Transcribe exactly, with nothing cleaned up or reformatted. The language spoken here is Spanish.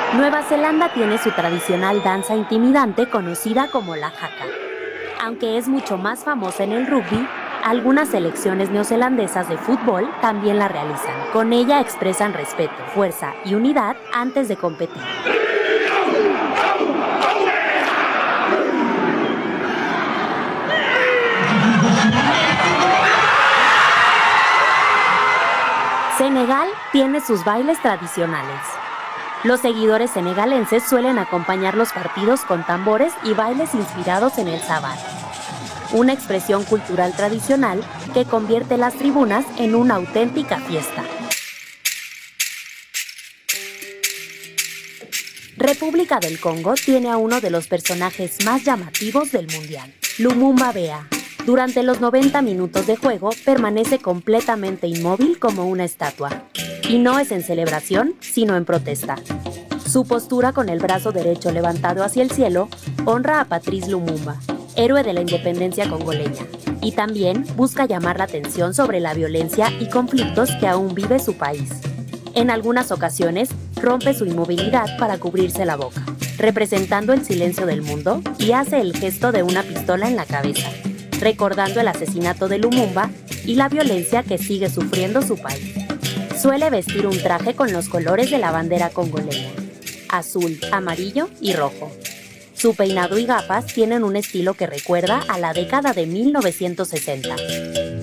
Nueva Zelanda tiene su tradicional danza intimidante conocida como la haka. Aunque es mucho más famosa en el rugby, algunas selecciones neozelandesas de fútbol también la realizan. Con ella expresan respeto, fuerza y unidad antes de competir. Senegal tiene sus bailes tradicionales. Los seguidores senegalenses suelen acompañar los partidos con tambores y bailes inspirados en el sabar, una expresión cultural tradicional que convierte las tribunas en una auténtica fiesta. República del Congo tiene a uno de los personajes más llamativos del mundial, Lumumba Bea. Durante los noventa minutos de juego permanece completamente inmóvil como una estatua. Y no es en celebración, sino en protesta. Su postura con el brazo derecho levantado hacia el cielo honra a Patrice Lumumba, héroe de la independencia congoleña, y también busca llamar la atención sobre la violencia y conflictos que aún vive su país. En algunas ocasiones, rompe su inmovilidad para cubrirse la boca, representando el silencio del mundo, y hace el gesto de una pistola en la cabeza, recordando el asesinato de Lumumba y la violencia que sigue sufriendo su país. Suele vestir un traje con los colores de la bandera congoleña, azul, amarillo y rojo. Su peinado y gafas tienen un estilo que recuerda a la década de mil novecientos sesenta.